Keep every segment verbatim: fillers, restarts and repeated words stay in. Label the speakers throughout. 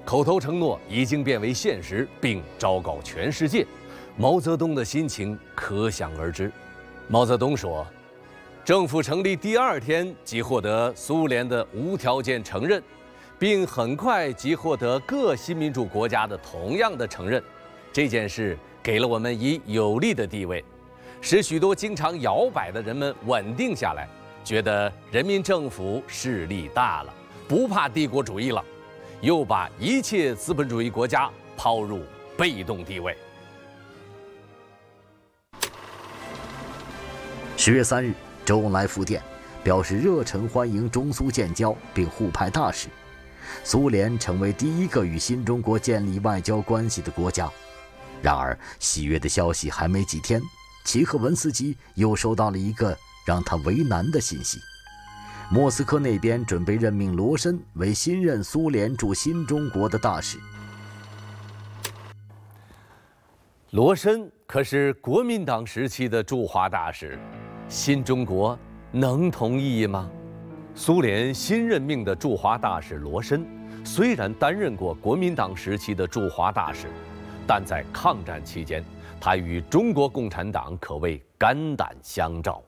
Speaker 1: 口头承诺已经变为现实，并昭告全世界，毛泽东的心情可想而知。毛泽东说，政府成立第二天即获得苏联的无条件承认，并很快即获得各新民主国家的同样的承认。这件事给了我们以有利的地位，使许多经常摇摆的人们稳定下来，觉得人民政府势力大了，不怕帝国主义了，又把一切资本主义国家抛入被动地位。
Speaker 2: 十月三日，周恩来复电，表示热忱欢迎中苏建交，并互派大使。苏联成为第一个与新中国建立外交关系的国家。然而，喜悦的消息还没几天，齐赫文斯基又收到了一个让他为难的信息：莫斯科那边准备任命罗申为新任苏联驻新中国的大使。
Speaker 1: 罗申可是国民党时期的驻华大使，新中国能同意吗？苏联新任命的驻华大使罗申，虽然担任过国民党时期的驻华大使，但在抗战期间，他与中国共产党可谓肝胆相照。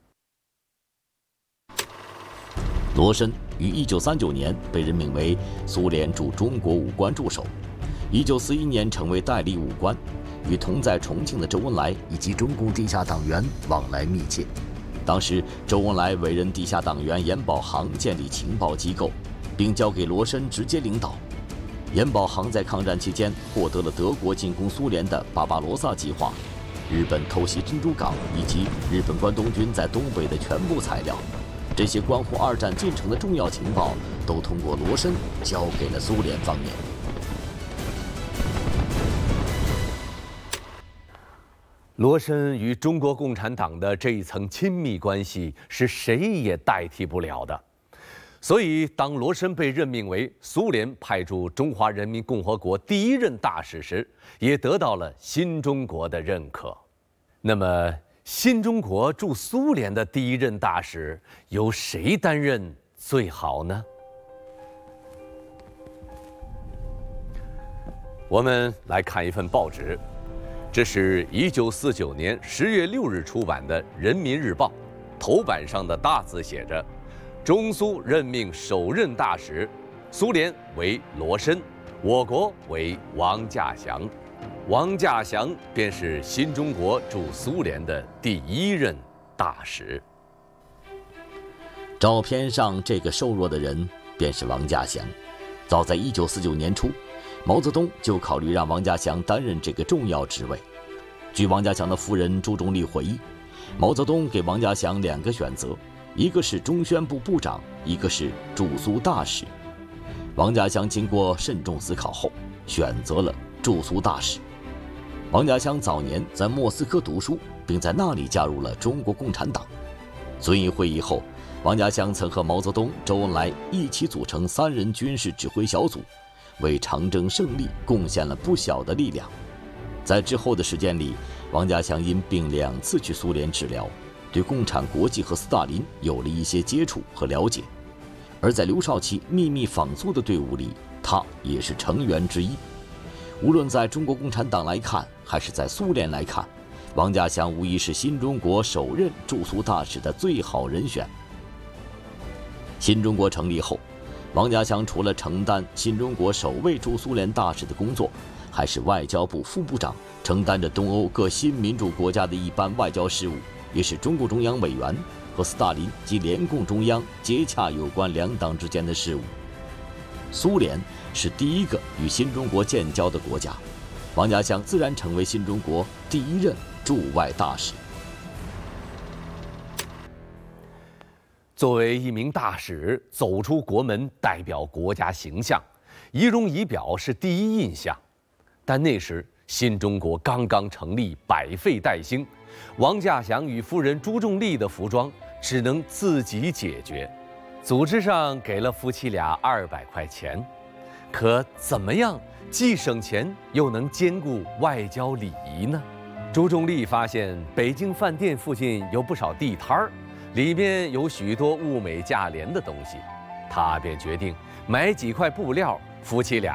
Speaker 2: 罗申于一九三九年被任命为苏联驻中国武官助手，一九四一年成为代理武官，与同在重庆的周恩来以及中共地下党员往来密切。当时，周恩来委任地下党员严保航建立情报机构，并交给罗申直接领导。严保航在抗战期间获得了德国进攻苏联的巴巴罗萨计划、日本偷袭珍珠港以及日本关东军在东北的全部材料。这些关乎二战进程的重要情报，都通过罗申交给了苏联方面。
Speaker 1: 罗申与中国共产党的这一层亲密关系是谁也代替不了的，所以当罗申被任命为苏联派驻中华人民共和国第一任大使时，也得到了新中国的认可。那么，新中国驻苏联的第一任大使由谁担任最好呢？我们来看一份报纸。这是一九四九年十月六日出版的《人民日报》，头版上的大字写着：“中苏任命首任大使，苏联为罗申，我国为王稼祥。”王稼祥便是新中国驻苏联的第一任大使。
Speaker 2: 照片上这个瘦弱的人便是王稼祥。早在一九四九年初，毛泽东就考虑让王稼祥担任这个重要职位。据王稼祥的夫人朱仲丽回忆，毛泽东给王稼祥两个选择，一个是中宣部部长，一个是驻苏大使。王稼祥经过慎重思考后，选择了驻苏大使。王稼祥早年在莫斯科读书，并在那里加入了中国共产党。遵义会议后，王稼祥曾和毛泽东、周恩来一起组成三人军事指挥小组，为长征胜利贡献了不小的力量。在之后的时间里，王稼祥因病两次去苏联治疗，对共产国际和斯大林有了一些接触和了解。而在刘少奇秘密访苏的队伍里，他也是成员之一。无论在中国共产党来看，还是在苏联来看，王稼祥无疑是新中国首任驻苏大使的最好人选。新中国成立后，王稼祥除了承担新中国首位驻苏联大使的工作，还是外交部副部长，承担着东欧各新民主国家的一般外交事务，也是中共中央委员，和斯大林及联共中央接洽有关两党之间的事务。苏联是第一个与新中国建交的国家，王稼祥自然成为新中国第一任驻外大使。
Speaker 1: 作为一名大使走出国门，代表国家形象，仪容仪表是第一印象。但那时新中国刚刚成立，百废待兴，王稼祥与夫人朱仲丽的服装只能自己解决。组织上给了夫妻俩二百块钱，可怎么样既省钱又能兼顾外交礼仪呢？朱仲丽发现北京饭店附近有不少地摊儿，里面有许多物美价廉的东西，她便决定买几块布料，夫妻俩